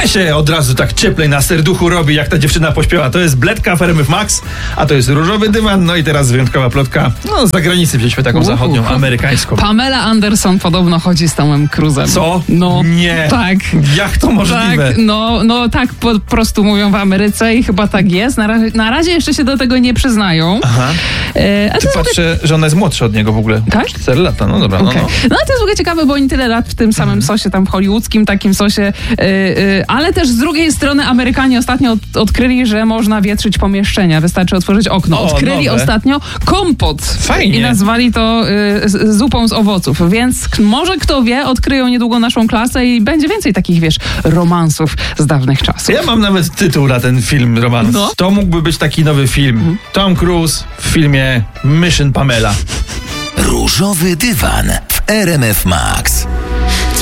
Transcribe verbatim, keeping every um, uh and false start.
A się od razu tak cieplej na serduchu robi, jak ta dziewczyna pośpiewa. To jest Bledka w R M F Max, a to jest Różowy Dywan. No i teraz wyjątkowa plotka. No, z zagranicy wzięliśmy taką Uhu. zachodnią, amerykańską. Pamela Anderson podobno chodzi z Tomem Cruzem. Co? No. Nie. Tak. Jak to możliwe? Tak, no, no tak po prostu mówią w Ameryce i chyba tak jest. Na, ra- na razie jeszcze się do tego nie przyznają. Aha. E, a to Ty jest patrzę, że ona jest młodsza od niego w ogóle. Tak? cztery lata, no dobra, Okay. no, no. No ale to jest w ogóle ciekawe, bo oni tyle lat w tym samym sosie, tam w hollywoodzkim takim sosie, yy, yy, ale też z drugiej strony Amerykanie ostatnio od, odkryli, że można wietrzyć pomieszczenia, wystarczy otworzyć okno. O, odkryli nowe. ostatnio kompot. Fajnie. I nazwali to yy, z, zupą z owoców, więc k- może kto wie, odkryją niedługo naszą klasę i będzie więcej takich, wiesz, romansów z dawnych czasów. Ja mam nawet tytuł na ten film romans. No. To mógłby być taki nowy film. Tom Cruise w filmie Mission Pamela. Różowy Dywan w R M F Max.